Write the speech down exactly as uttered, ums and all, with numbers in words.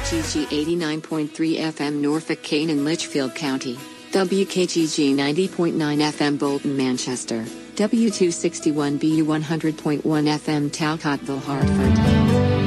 G G eighty-nine point three F M Norfolk, Kane and Litchfield County, W K G G ninety point nine F M Bolton, Manchester, W two sixty-one B U one hundred point one F M Talcottville, Hartford.